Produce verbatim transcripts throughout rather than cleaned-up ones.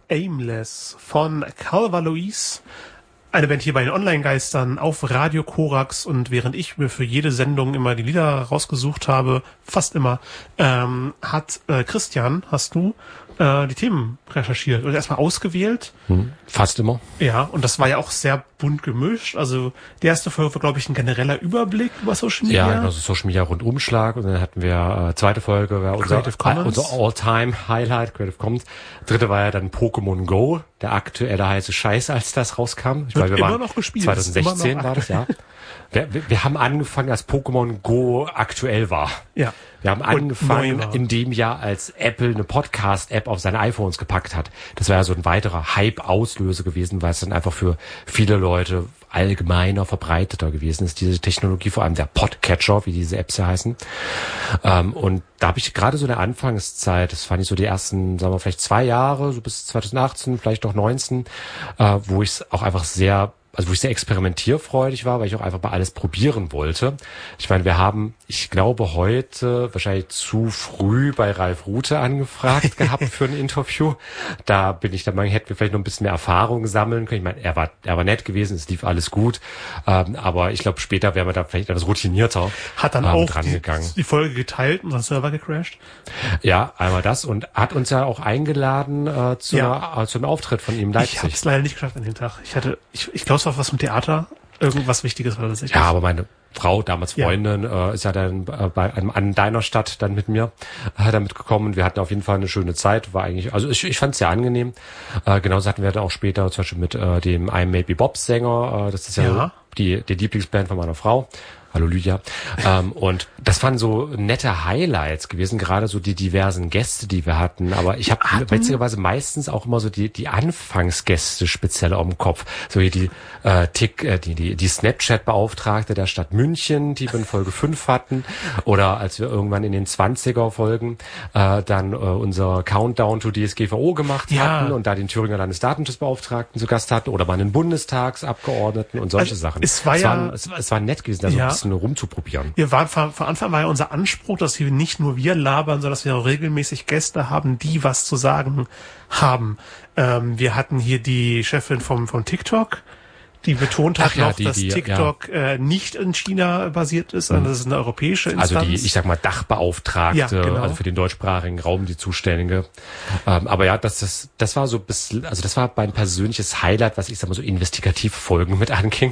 Aimless von Calva Louise. Eine Band hier bei den Online-Geistern auf Radio Korax, und während ich mir für jede Sendung immer die Lieder rausgesucht habe, fast immer, ähm, hat äh, Christian, hast du äh, die Themen recherchiert und erstmal ausgewählt. Hm, fast immer. Ja, und das war ja auch sehr bunt gemischt. Also die erste Folge war, glaube ich, ein genereller Überblick über Social Media. Ja, also Social Media Rundumschlag, und dann hatten wir äh, zweite Folge, war unser, äh, unser All-Time-Highlight, Creative Commons. Dritte war ja dann Pokémon Go, der aktuelle heiße Scheiß, als das rauskam. Ich Wird glaube, wir immer waren noch gespielt. zwanzig sechzehn war das, ja. Wir, wir, wir haben angefangen, als Pokémon Go aktuell war. Ja. Wir haben angefangen in dem Jahr, als Apple eine Podcast-App auf seine iPhones gepackt hat. Das war ja so ein weiterer Hype-Auslöser gewesen, weil es dann einfach für viele Leute allgemeiner, verbreiteter gewesen ist, diese Technologie, vor allem der Podcatcher, wie diese Apps ja heißen. Ähm, und da habe ich gerade so eine Anfangszeit, das fand ich so die ersten, sagen wir vielleicht zwei Jahre, so bis zwanzig achtzehn, vielleicht noch neunzehn, äh, wo ich es auch einfach sehr Also wo ich sehr experimentierfreudig war, weil ich auch einfach mal alles probieren wollte. Ich meine, wir haben, ich glaube, heute wahrscheinlich zu früh bei Ralf Rute angefragt gehabt für ein Interview. Da bin ich der Meinung, hätten wir vielleicht noch ein bisschen mehr Erfahrung sammeln können. Ich meine, er war, er war nett gewesen, es lief alles gut. Ähm, aber ich glaube, später wären wir da vielleicht etwas routinierter Hat dann ähm, auch dran die, gegangen. die Folge geteilt und sein Server gecrashed. Ja, einmal das, und hat uns ja auch eingeladen äh, zu, Ja. einer, äh, zu einem Auftritt von ihm in Leipzig. Ich habe es leider nicht geschafft an dem Tag. Ich hatte, ich, ich glaube, es war was vom Theater. Irgendwas Wichtiges war das nicht. Ja, aber meine Frau, damals Freundin, ja. äh, ist ja dann äh, bei einem an deiner Stadt dann mit mir äh, damit gekommen. Wir hatten auf jeden Fall eine schöne Zeit. War eigentlich, also ich, ich fand es sehr angenehm. Äh, genauso hatten wir dann auch später zum Beispiel mit äh, dem I'm Maybe Bob Sänger. Äh, das ist ja, Ja. die die Lieblingsband von meiner Frau. Hallo Lydia. ähm, und das waren so nette Highlights gewesen, gerade so die diversen Gäste, die wir hatten. Aber ich habe witzigerweise meistens auch immer so die die Anfangsgäste speziell auf dem Kopf. So wie die äh, Tick, äh, die die die Snapchat-Beauftragte der Stadt München, die wir in Folge fünf hatten. Oder als wir irgendwann in den zwanziger-Folgen äh, dann äh, unser Countdown to D S G V O gemacht Ja. hatten und da den Thüringer Landesdatenschutzbeauftragten zu Gast hatten oder mal einen Bundestagsabgeordneten und solche Also, Sachen. es war es ja- war, es, es war nett gewesen, da so Ja. ein bisschen rumzuprobieren. Wir waren von, von Anfang war ja unser Anspruch, dass wir nicht nur wir labern, sondern dass wir auch regelmäßig Gäste haben, die was zu sagen haben. Ähm, wir hatten hier die Chefin vom, vom TikTok, die betont hat Ach ja, noch, die- dass die- TikTok äh, nicht in China basiert ist, sondern das ist eine europäische Instanz. Also die, ich sag mal, Dachbeauftragte, Ja, genau. also für den deutschsprachigen Raum die Zuständige. Ähm, aber ja, das, das, das war so bis, also das war mein persönliches Highlight, was ich sag mal so investigative Folgen mit anging.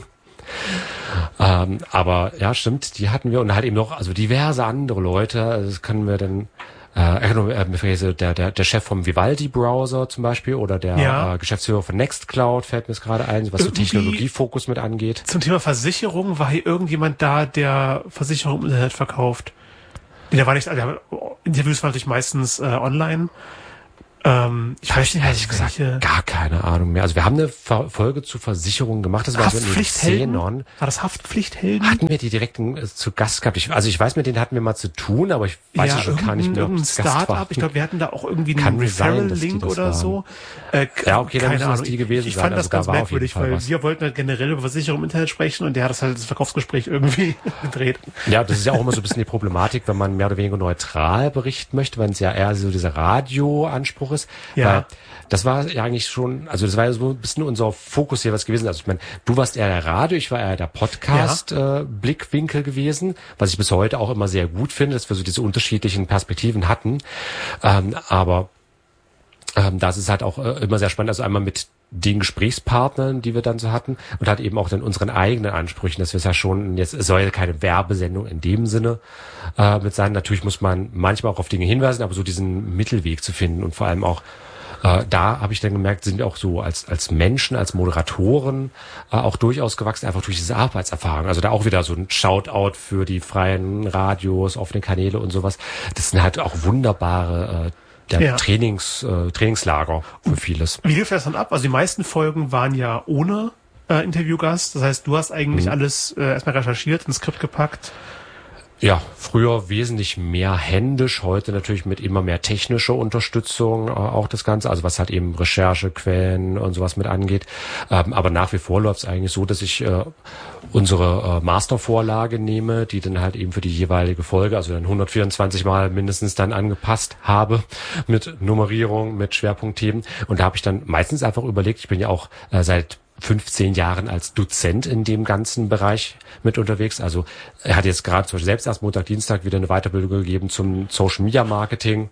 Ähm, aber ja, stimmt, die hatten wir, und halt eben noch, also diverse andere Leute. Also das können wir dann, äh, äh, mir fällt jetzt der, der, der Chef vom Vivaldi-Browser zum Beispiel oder der Ja. äh, Geschäftsführer von Nextcloud fällt mir jetzt gerade ein, was so Irgendwie- Technologiefokus mit angeht. Zum Thema Versicherung war hier irgendjemand da, der Versicherung im Internet verkauft. Nee, der war nicht, also, Interviews waren natürlich meistens äh, online. Ähm, ich Da hab weiß ich nicht, ehrlich gesagt welche- gar keine Ahnung mehr. Also wir haben eine Ver- Folge zu Versicherungen gemacht, das war so in den Haftpflichthelden? Zehnern. War das Haftpflichthelden? Hatten wir die direkt äh, zu Gast gehabt? Ich, also ich weiß, mit denen hatten wir mal zu tun, aber ich weiß ja, schon gar nicht mehr, ob irgendein es Gast war. Startup. Ich glaube, wir hatten da auch irgendwie Kann einen nicht sein, dass die Referral-Link das oder waren. so. Äh, Ja, okay, dann keine müssen das Ahnung. die gewesen ich, ich sein. fand Also das da ganz war auf jeden merkwürdig, Fall weil was. wir wollten halt generell über Versicherung im Internet sprechen, und der hat das halt das Verkaufsgespräch irgendwie gedreht. Ja, das ist ja auch immer so ein bisschen die Problematik, wenn man mehr oder weniger neutral berichten möchte, wenn es ja eher so dieser Radioanspruch ist. Ja. Weil das war ja eigentlich schon, also das war ja so ein bisschen unser Fokus hier was gewesen. Also ich meine, du warst eher der Radio, ich war eher der Podcast-Blickwinkel gewesen, was ich bis heute auch immer sehr gut finde, dass wir so diese unterschiedlichen Perspektiven hatten. Ähm, aber ähm, das ist halt auch äh, immer sehr spannend. Also einmal mit den Gesprächspartnern, die wir dann so hatten, und halt eben auch dann unseren eigenen Ansprüchen, dass wir es ja schon, jetzt es soll ja keine Werbesendung in dem Sinne äh, mit sein. Natürlich muss man manchmal auch auf Dinge hinweisen, aber so diesen Mittelweg zu finden, und vor allem auch äh, da habe ich dann gemerkt, sind wir auch so als als Menschen, als Moderatoren äh, auch durchaus gewachsen, einfach durch diese Arbeitserfahrung. Also da auch wieder so ein Shoutout für die freien Radios, offene Kanäle und sowas. Das sind halt auch wunderbare äh, der Ja. Trainings, äh, Trainingslager für vieles. Wie lief das dann ab? Also die meisten Folgen waren ja ohne äh, Interviewgast. Das heißt, du hast eigentlich Mhm. alles äh, erstmal recherchiert, ins Skript gepackt. Ja, früher wesentlich mehr händisch, heute natürlich mit immer mehr technischer Unterstützung äh, auch das Ganze, also was halt eben Recherche, Quellen und sowas mit angeht. Ähm, aber nach wie vor läuft es eigentlich so, dass ich äh, unsere äh, Mastervorlage nehme, die dann halt eben für die jeweilige Folge, also dann hundertvierundzwanzig Mal mindestens dann angepasst habe mit Nummerierung, mit Schwerpunktthemen. Und da habe ich dann meistens einfach überlegt, ich bin ja auch äh, seit fünfzehn Jahren als Dozent in dem ganzen Bereich mit unterwegs. Also er hat jetzt gerade zum Beispiel selbst erst Montag, Dienstag wieder eine Weiterbildung gegeben zum Social Media Marketing.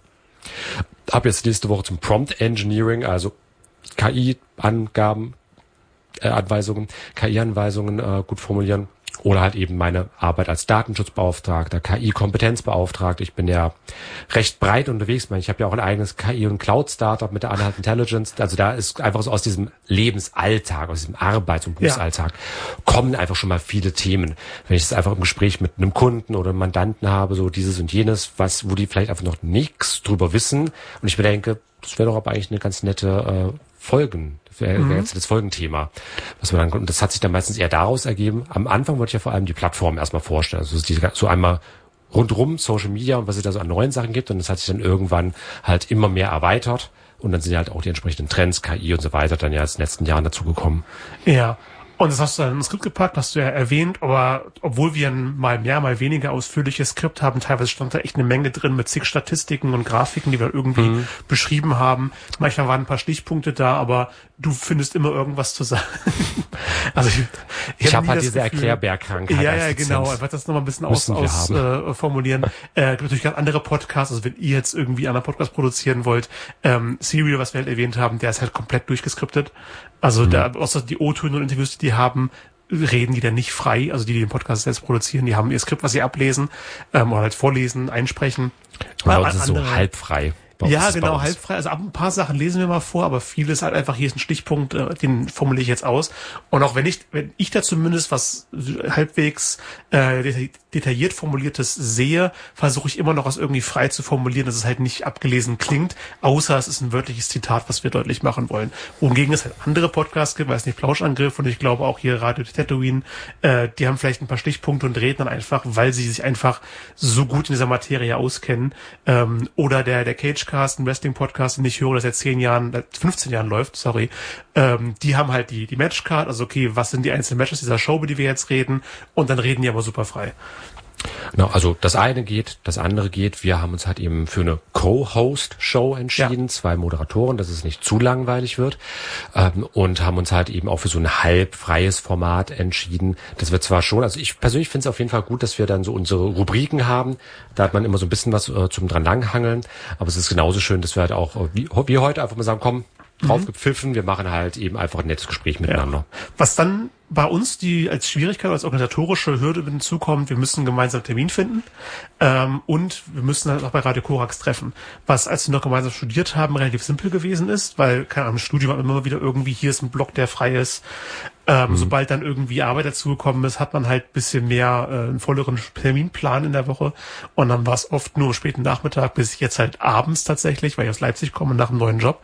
Habe jetzt nächste Woche zum Prompt Engineering, also K I-Angaben, äh, Anweisungen, K I-Anweisungen äh, gut formulieren. Oder halt eben meine Arbeit als Datenschutzbeauftragter, K I-Kompetenzbeauftragter. Ich bin ja recht breit unterwegs. Ich meine, ich habe ja auch ein eigenes K I- und Cloud-Startup mit der Anhalt Intelligence. Also da ist einfach so aus diesem Lebensalltag, aus diesem Arbeits- und Berufsalltag ja. kommen einfach schon mal viele Themen. Wenn ich das einfach im Gespräch mit einem Kunden oder einem Mandanten habe, so dieses und jenes, was, wo die vielleicht einfach noch nichts drüber wissen. Und ich mir denke, das wäre doch aber eigentlich eine ganz nette äh, Folgen, wäre wär jetzt das Folgenthema. Was man dann, und das hat sich dann meistens eher daraus ergeben. Am Anfang wollte ich ja vor allem die Plattform erstmal vorstellen. Also die, so einmal rundrum Social Media und was es da so an neuen Sachen gibt. Und das hat sich dann irgendwann halt immer mehr erweitert. Und dann sind ja halt auch die entsprechenden Trends, K I und so weiter, dann ja in den letzten Jahren dazugekommen. Ja. Und das hast du dann ins Skript gepackt, hast du ja erwähnt, aber obwohl wir ein mal mehr, mal weniger ausführliches Skript haben, teilweise stand da echt eine Menge drin mit zig Statistiken und Grafiken, die wir irgendwie mhm. beschrieben haben. Manchmal waren ein paar Stichpunkte da, aber du findest immer irgendwas zu sagen. Also ich, ich, ich habe halt diese Erklärbärkrankheit. Ja, ja, genau. Einfach das nochmal ein bisschen aus, aus äh, formulieren. Äh, gibt natürlich ganz andere Podcasts, also wenn ihr jetzt irgendwie einen Podcast produzieren wollt, ähm, Serial, was wir halt erwähnt haben, der ist halt komplett durchgeskriptet. Also mhm. da, außer die O-Töne und Interviews, die die haben, reden die dann nicht frei. Also die, die den Podcast selbst produzieren, die haben ihr Skript, was sie ablesen, ähm, oder halt vorlesen, einsprechen. Bei uns ist so halb frei. Ja, genau, halb frei. Also ab ein paar Sachen lesen wir mal vor, aber vieles halt einfach, hier ist ein Stichpunkt, äh, den formuliere ich jetzt aus. Und auch wenn ich, wenn ich da zumindest was halbwegs äh, detailliert formuliertes sehe, versuche ich immer noch was irgendwie frei zu formulieren, dass es halt nicht abgelesen klingt, außer es ist ein wörtliches Zitat, was wir deutlich machen wollen. Wohingegen es halt andere Podcasts gibt, weiß nicht, Plauschangriff und ich glaube auch hier Radio Tatooine, äh, die haben vielleicht ein paar Stichpunkte und reden dann einfach, weil sie sich einfach so gut in dieser Materie auskennen. Ähm, oder der, der Cage ein Wrestling-Podcast, den ich höre, das seit zehn Jahren, fünfzehn Jahren läuft, sorry, ähm, die haben halt die, die Matchcard, also okay, was sind die einzelnen Matches dieser Show, über die wir jetzt reden, und dann reden die aber super frei. Genau, also das eine geht, das andere geht. Wir haben uns halt eben für eine Co-Host-Show entschieden, ja. zwei Moderatoren, dass es nicht zu langweilig wird, ähm, und haben uns halt eben auch für so ein halb freies Format entschieden. Das wird zwar schon, also ich persönlich finde es auf jeden Fall gut, dass wir dann so unsere Rubriken haben. Da hat man immer so ein bisschen was äh, zum dran langhangeln, aber es ist genauso schön, dass wir halt auch, äh, wie, wie heute, einfach mal sagen, komm, drauf gepfiffen, wir machen halt eben einfach ein nettes Gespräch miteinander. Ja. Was dann bei uns die als Schwierigkeit, als organisatorische Hürde hinzukommt, wir müssen einen gemeinsamen Termin finden, ähm, und wir müssen halt auch bei Radio Korax treffen. Was, als wir noch gemeinsam studiert haben, relativ simpel gewesen ist, weil, keine Ahnung, im Studium hat man immer wieder irgendwie, hier ist ein Block, der frei ist. Ähm, mhm. Sobald dann irgendwie Arbeit dazugekommen ist, hat man halt ein bisschen mehr äh, einen volleren Terminplan in der Woche. Und dann war es oft nur am späten Nachmittag, bis jetzt halt abends tatsächlich, weil ich aus Leipzig komme nach einem neuen Job.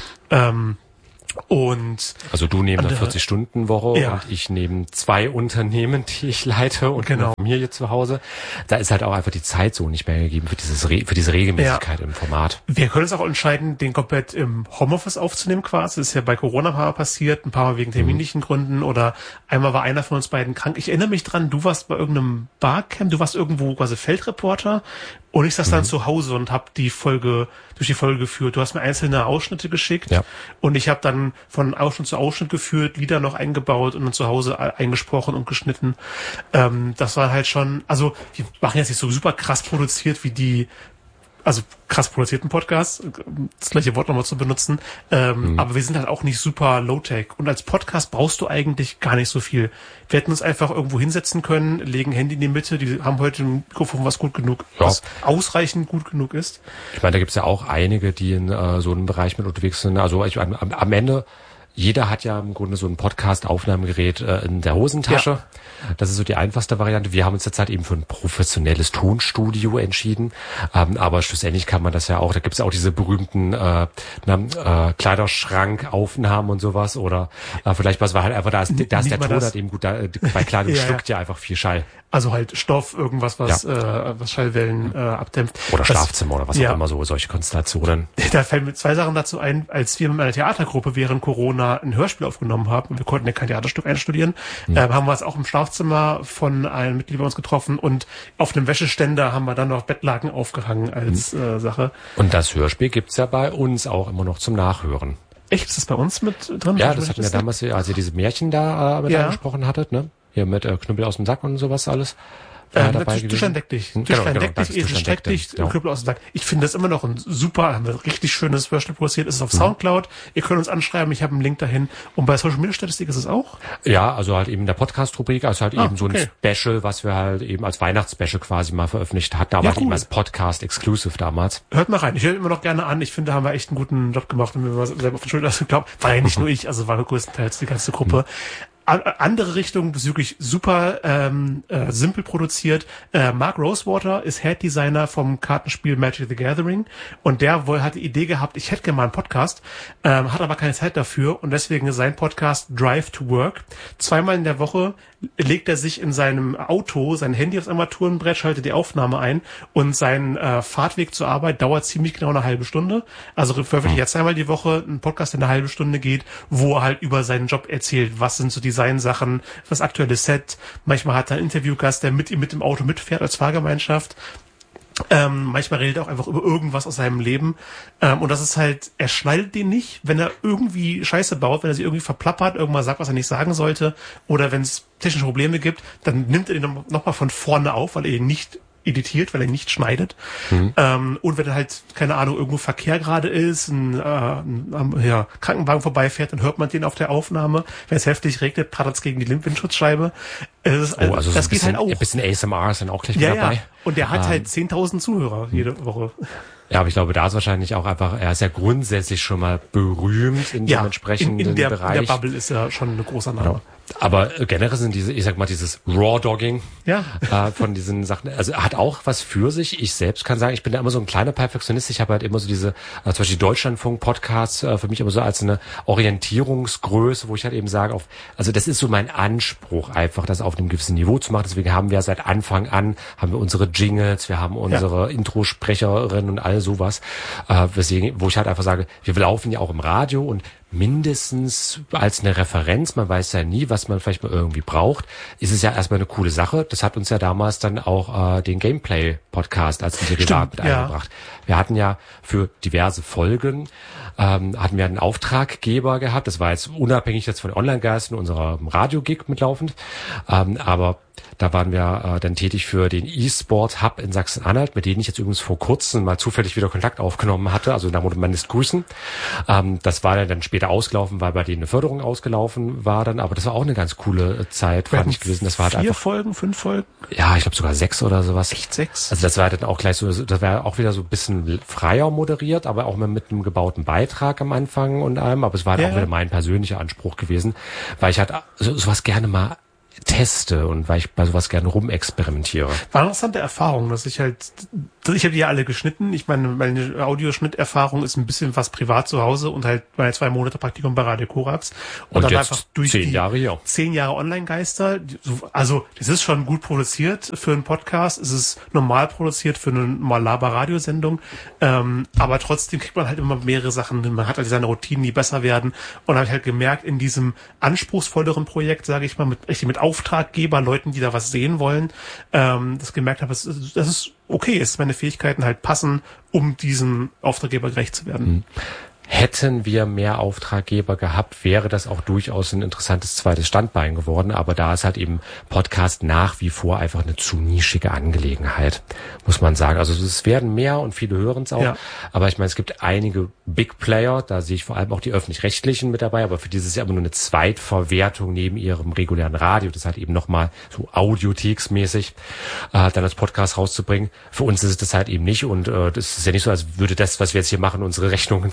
Ähm, und also du neben einer vierzig-Stunden-Woche ja. und ich neben zwei Unternehmen, die ich leite und genau. eine Familie zu Hause. Da ist halt auch einfach die Zeit so nicht mehr gegeben für dieses Re- für diese Regelmäßigkeit ja. im Format. Wir können uns auch entscheiden, den komplett im Homeoffice aufzunehmen quasi. Das ist ja bei Corona ein paar Mal passiert, ein paar Mal wegen terminlichen mhm. Gründen oder einmal war einer von uns beiden krank. Ich erinnere mich dran, du warst bei irgendeinem Barcamp, du warst irgendwo quasi Feldreporter und ich saß mhm. dann zu Hause und habe die Folge durch die Folge geführt. Du hast mir einzelne Ausschnitte geschickt ja. und ich habe dann von Ausschnitt zu Ausschnitt geführt, Lieder noch eingebaut und dann zu Hause eingesprochen und geschnitten. Ähm, das war halt schon, also wir machen jetzt nicht so super krass produziert wie die, also krass produzierten Podcasts, das gleiche Wort nochmal zu benutzen, ähm, mhm. aber wir sind halt auch nicht super Low-Tech und als Podcast brauchst du eigentlich gar nicht so viel. Wir hätten uns einfach irgendwo hinsetzen können, legen Handy in die Mitte, die haben heute ein Mikrofon, was gut genug, ja. was ausreichend gut genug ist. Ich meine, da gibt's ja auch einige, die in äh, so einem Bereich mit unterwegs sind, also ich, am, am Ende jeder hat ja im Grunde so ein Podcast-Aufnahmegerät äh, in der Hosentasche. Ja. Das ist so die einfachste Variante. Wir haben uns jetzt halt eben für ein professionelles Tonstudio entschieden. Ähm, aber schlussendlich kann man das ja auch, da gibt's ja auch diese berühmten äh, na, äh, Kleiderschrank-Aufnahmen und sowas. Oder äh, vielleicht was war halt einfach, da ist, da ist der Ton halt eben gut, da, bei Kleidung ja, schluckt ja einfach viel Schall. Also halt Stoff, irgendwas, was, ja. äh, was Schallwellen äh, abdämpft. Oder Schlafzimmer oder was ja. auch immer, so solche Konstellationen. Da fallen mir zwei Sachen dazu ein. Als wir mit meiner Theatergruppe während Corona ein Hörspiel aufgenommen haben, und wir konnten ja kein Theaterstück einstudieren, hm. äh, haben wir es auch im Schlafzimmer von einem Mitglied bei uns getroffen und auf einem Wäscheständer haben wir dann noch Bettlaken aufgehangen als hm. äh, Sache. Und das Hörspiel gibt's ja bei uns auch immer noch zum Nachhören. Echt? Ist das bei uns mit drin? Ja, das hatten wir damals, als ihr diese Märchen da äh, mit ja. angesprochen hattet, ne? Hier mit äh, Knüppel aus dem Sack und sowas alles. Äh, dabei Tischlein deck dich. Tischlein genau, deck dich, Esel streck dich, Knüppel aus dem Sack. Ich finde das immer noch ein super, haben wir richtig schönes Hörspiel produziert. Es ist auf mhm. Soundcloud. Ihr könnt uns anschreiben, ich habe einen Link dahin. Und bei Social Media Statistik ist es auch? Ja, also halt eben in der Podcast-Rubrik, also halt ah, eben so okay. ein Special, was wir halt eben als Weihnachtsspecial quasi mal veröffentlicht hatten, aber ja, cool. eben als Podcast-Exclusive damals. Hört mal rein. Ich höre immer noch gerne an. Ich finde, da haben wir echt einen guten Job gemacht und wir mal selber auf den Schultern geglaubt. War ja nicht nur ich, also war größtenteils die ganze Gruppe. Mhm. Andere Richtung, das ist wirklich super ähm, äh, simpel produziert. Äh, Mark Rosewater ist Head Designer vom Kartenspiel Magic the Gathering und der wohl hat die Idee gehabt, ich hätte gerne mal einen Podcast, ähm, hat aber keine Zeit dafür und deswegen ist sein Podcast Drive to Work. Zweimal in der Woche legt er sich in seinem Auto sein Handy aufs Armaturenbrett, schaltet die Aufnahme ein und sein äh, Fahrtweg zur Arbeit dauert ziemlich genau eine halbe Stunde. Also veröffentlicht er zweimal die Woche einen Podcast, der eine halbe Stunde geht, wo er halt über seinen Job erzählt, was sind so die Designsachen, das aktuelle Set. Manchmal hat er einen Interviewgast, der mit ihm mit dem Auto mitfährt als Fahrgemeinschaft. Ähm, manchmal redet er auch einfach über irgendwas aus seinem Leben. Ähm, und das ist halt, er schneidet den nicht, wenn er irgendwie Scheiße baut, wenn er sich irgendwie verplappert, irgendwas sagt, was er nicht sagen sollte, oder wenn es technische Probleme gibt, dann nimmt er den nochmal noch von vorne auf, weil er ihn nicht editiert, weil er nicht schneidet. Mhm. Ähm, und wenn halt, keine Ahnung, irgendwo Verkehr gerade ist, ein, äh, ein ja, Krankenwagen vorbeifährt, dann hört man den auf der Aufnahme. Wenn es heftig regnet, prattert es gegen die Windschutzscheibe. Es ist, oh, also das so geht bisschen, halt auch. Ein bisschen A S M R ist dann auch gleich ja, mit dabei. Ja. Und der hat ähm, halt zehntausend Zuhörer jede Woche. Ja, aber ich glaube, da ist wahrscheinlich auch einfach, er ist ja grundsätzlich schon mal berühmt in ja, dem entsprechenden in, in der, Bereich. In der Bubble ist er schon ein großer Name. Genau. Aber generell sind diese, ich sag mal, dieses Raw-Dogging ja. äh, von diesen Sachen, also hat auch was für sich. Ich selbst kann sagen, ich bin da immer so ein kleiner Perfektionist. Ich habe halt immer so diese, äh, zum Beispiel Deutschlandfunk-Podcasts äh, für mich immer so als eine Orientierungsgröße, wo ich halt eben sage, auf, also das ist so mein Anspruch, einfach das auf einem gewissen Niveau zu machen. Deswegen haben wir seit Anfang an, haben wir unsere Jingles, wir haben unsere ja. Introsprecherin und all sowas, äh, weswegen, wo ich halt einfach sage, wir laufen ja auch im Radio und mindestens als eine Referenz, man weiß ja nie, was man vielleicht mal irgendwie braucht, ist es ja erstmal eine coole Sache. Das hat uns ja damals dann auch äh, den Gameplay-Podcast als ein Derivat mit ja. eingebracht. Wir hatten ja für diverse Folgen, ähm, hatten wir einen Auftraggeber gehabt, das war jetzt unabhängig jetzt von Online-Geistern unserer Radio-Gig mitlaufend, ähm, aber da waren wir äh, dann tätig für den E-Sport Hub in Sachsen-Anhalt, mit denen ich jetzt übrigens vor kurzem mal zufällig wieder Kontakt aufgenommen hatte, also da wurde man das grüßen. Ähm, das war dann, dann später ausgelaufen, weil bei denen eine Förderung ausgelaufen war dann, aber das war auch eine ganz coole Zeit, fand ich gewesen. Das war halt vier einfach, Folgen, fünf Folgen? Ja, ich glaube sogar sechs oder sowas. Echt sechs? Also das war dann auch gleich so, das war auch wieder so ein bisschen freier moderiert, aber auch mit einem gebauten Beitrag am Anfang und allem, aber es war halt ja, auch wieder mein persönlicher Anspruch gewesen, weil ich halt so, sowas gerne mal teste und weil ich bei sowas gerne rumexperimentiere. War eine interessante Erfahrung, dass ich halt, ich habe die ja alle geschnitten. Ich meine, meine Audioschnitterfahrung ist ein bisschen was privat zu Hause und halt meine zwei Monate Praktikum bei Radio Korax. Und, und dann einfach durch zehn die Jahre hier. zehn Jahre Online-Geister. Also, das ist schon gut produziert für einen Podcast. Es ist normal produziert für eine normal Laber-Radiosendung. Ähm, aber trotzdem kriegt man halt immer mehrere Sachen hin. Man hat halt seine Routinen, die besser werden. Und habe ich halt gemerkt, in diesem anspruchsvolleren Projekt, sage ich mal, mit, echt mit Auftraggeber, Leuten, die da was sehen wollen, ähm, das gemerkt habe, das ist, das ist okay, ist meine Fähigkeiten halt passen, um diesem Auftraggeber gerecht zu werden. Mhm. Hätten wir mehr Auftraggeber gehabt, wäre das auch durchaus ein interessantes zweites Standbein geworden. Aber da ist halt eben Podcast nach wie vor einfach eine zu nischige Angelegenheit, muss man sagen. Also es werden mehr und viele hören es auch. Ja. Aber ich meine, es gibt einige Big Player, da sehe ich vor allem auch die Öffentlich-Rechtlichen mit dabei. Aber für dieses Jahr immer nur eine Zweitverwertung neben ihrem regulären Radio. Das halt eben nochmal so Audiotheks-mäßig äh, dann als Podcast rauszubringen. Für uns ist es das halt eben nicht. Und äh, das ist ja nicht so, als würde das, was wir jetzt hier machen, unsere Rechnungen zahlen.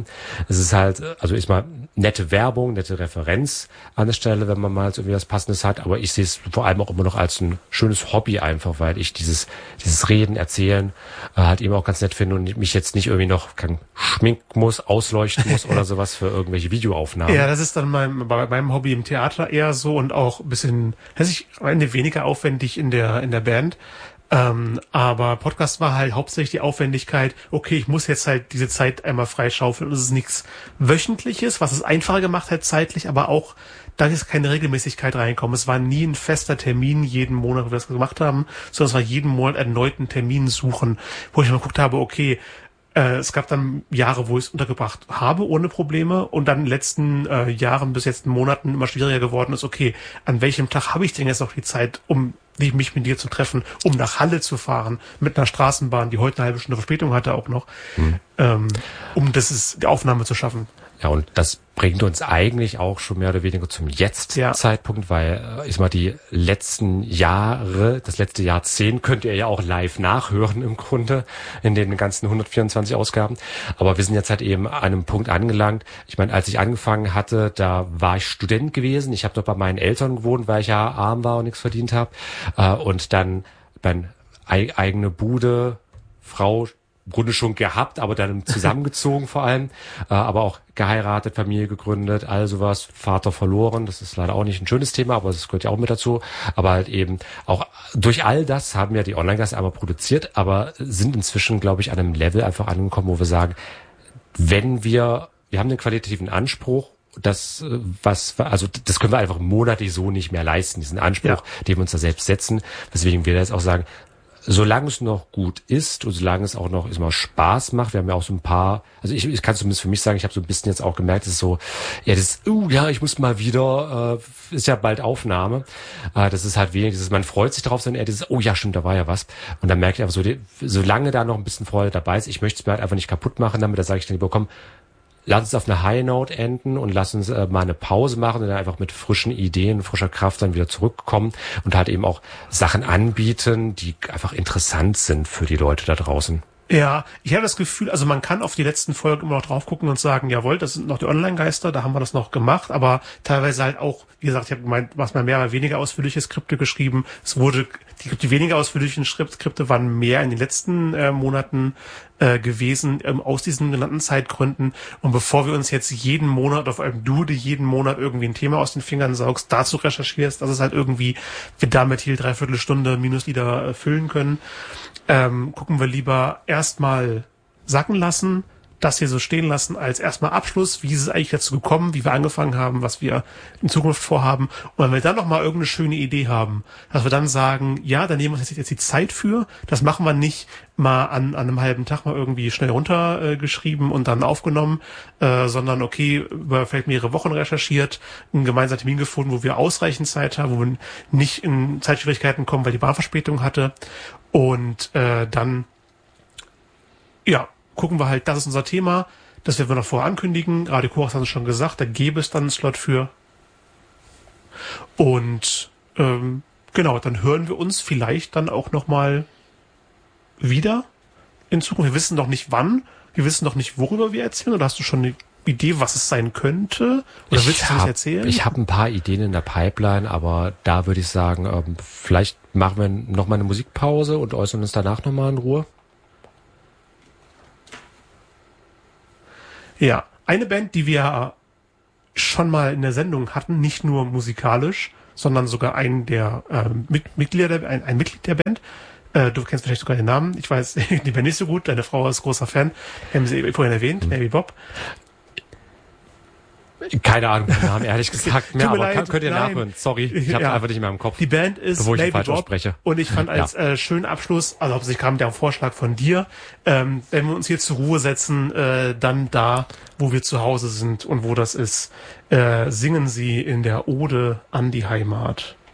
Es ist halt, also ist mal nette Werbung, nette Referenz an der Stelle, wenn man mal irgendwie was Passendes hat, aber ich sehe es vor allem auch immer noch als ein schönes Hobby einfach, weil ich dieses dieses Reden, Erzählen äh, halt eben auch ganz nett finde und mich jetzt nicht irgendwie noch kann, schminken muss, ausleuchten muss oder sowas für irgendwelche Videoaufnahmen. Ja, das ist dann mein, bei meinem Hobby im Theater eher so und auch ein bisschen, das ist am Ende weniger aufwendig in der in der Band. Ähm, aber Podcast war halt hauptsächlich die Aufwendigkeit, okay, ich muss jetzt halt diese Zeit einmal freischaufeln und es ist nichts Wöchentliches, was es einfacher gemacht hat zeitlich, aber auch, da ist keine Regelmäßigkeit reinkommen. Es war nie ein fester Termin jeden Monat, wo wir das gemacht haben, sondern es war jeden Monat erneuten Termin suchen, wo ich mal geguckt habe, okay, äh, es gab dann Jahre, wo ich es untergebracht habe, ohne Probleme und dann in den letzten äh, Jahren bis jetzt Monaten immer schwieriger geworden ist, okay, an welchem Tag habe ich denn jetzt noch die Zeit, um mich mit dir zu treffen, um nach Halle zu fahren, mit einer Straßenbahn, die heute eine halbe Stunde Verspätung hatte auch noch, hm. ähm, um das ist, die Aufnahme zu schaffen. Ja, und das bringt uns eigentlich auch schon mehr oder weniger zum Jetzt-Zeitpunkt, ja. weil ich mal die letzten Jahre, das letzte Jahrzehnt könnt ihr ja auch live nachhören im Grunde in den ganzen hundertvierundzwanzig Ausgaben. Aber wir sind jetzt halt eben an einem Punkt angelangt. Ich meine, als ich angefangen hatte, da war ich Student gewesen. Ich habe noch bei meinen Eltern gewohnt, weil ich ja arm war und nichts verdient habe. Und dann meine eigene Bude, Frau, im Grunde schon gehabt, aber dann zusammengezogen vor allem, äh, aber auch geheiratet, Familie gegründet, all sowas, Vater verloren, das ist leider auch nicht ein schönes Thema, aber das gehört ja auch mit dazu, aber halt eben auch durch all das haben wir die Online-Geister einmal produziert, aber sind inzwischen, glaube ich, an einem Level einfach angekommen, wo wir sagen, wenn wir, wir haben einen qualitativen Anspruch, das, was, also, das können wir einfach monatlich so nicht mehr leisten, diesen Anspruch, ja. den wir uns da selbst setzen, weswegen wir jetzt auch sagen, solange es noch gut ist und solange es auch noch immer Spaß macht, wir haben ja auch so ein paar, also ich, ich kann zumindest für mich sagen, ich habe so ein bisschen jetzt auch gemerkt, es ist so, ja, das, uh, ja, ich muss mal wieder, äh, ist ja bald Aufnahme, äh, das ist halt wenig, das ist, man freut sich drauf, sondern eher dieses, oh ja, stimmt, da war ja was, und dann merke ich einfach so, die, solange da noch ein bisschen Freude dabei ist, ich möchte es mir halt einfach nicht kaputt machen damit, da sage ich dann lieber, komm, lass uns auf eine High Note enden und lass uns äh, mal eine Pause machen und dann einfach mit frischen Ideen, frischer Kraft dann wieder zurückkommen und halt eben auch Sachen anbieten, die einfach interessant sind für die Leute da draußen. Ja, ich habe das Gefühl, also man kann auf die letzten Folgen immer noch drauf gucken und sagen, jawohl, das sind noch die Online-Geister, da haben wir das noch gemacht, aber teilweise halt auch, wie gesagt, ich habe gemeint, was mal mehr oder weniger ausführliche Skripte geschrieben. Es wurde, die, die weniger ausführlichen Skripte waren mehr in den letzten äh, Monaten äh, gewesen, ähm, aus diesen genannten Zeitgründen. Und bevor wir uns jetzt jeden Monat auf einem Dude jeden Monat irgendwie ein Thema aus den Fingern saugst, dazu recherchierst, dass es halt irgendwie, wir damit hier dreiviertel Stunde Minuslieder äh, füllen können, ähm, gucken wir lieber erstmal sacken lassen, das hier so stehen lassen als erstmal Abschluss, wie ist es eigentlich dazu gekommen, wie wir angefangen haben, was wir in Zukunft vorhaben. Und wenn wir dann nochmal irgendeine schöne Idee haben, dass wir dann sagen, ja, dann nehmen wir uns jetzt die Zeit für, das machen wir nicht mal an, an einem halben Tag mal irgendwie schnell runtergeschrieben äh, und dann aufgenommen, äh, sondern okay, über vielleicht mehrere Wochen recherchiert, einen gemeinsamen Termin gefunden, wo wir ausreichend Zeit haben, wo wir nicht in Zeitschwierigkeiten kommen, weil die Bahnverspätung hatte. Und äh, dann, ja, gucken wir halt, das ist unser Thema, das werden wir noch vorher ankündigen. Radio Korax hat es schon gesagt, da gäbe es dann einen Slot für. Und ähm, genau, dann hören wir uns vielleicht dann auch nochmal wieder in Zukunft. Wir wissen noch nicht wann, wir wissen noch nicht, worüber wir erzählen. Oder hast du schon eine Idee, was es sein könnte? Oder ich willst du hab, das erzählen? Ich habe ein paar Ideen in der Pipeline, aber da würde ich sagen, ähm, vielleicht machen wir nochmal eine Musikpause und äußern uns danach nochmal in Ruhe. Ja, eine Band, die wir schon mal in der Sendung hatten, nicht nur musikalisch, sondern sogar einen der ähm, Mitglieder, der, ein, ein Mitglied der Band. Äh, du kennst vielleicht sogar den Namen. Ich weiß die Band nicht so gut. Deine Frau ist großer Fan. Haben sie vorhin erwähnt, mhm. Baby Bob. Keine Ahnung, den Namen ehrlich gesagt mehr, aber leid, könnt ihr nein. nachhören. Sorry, ich habe ja. einfach nicht mehr im Kopf. Die Band ist bevor ich Baby falsch Bob ausspreche. Und ich fand als ja. äh, schönen Abschluss, also hauptsächlich kam der Vorschlag von dir, ähm, wenn wir uns hier zur Ruhe setzen, äh, dann da, wo wir zu Hause sind und wo das ist, äh, singen sie in der Ode an die Heimat.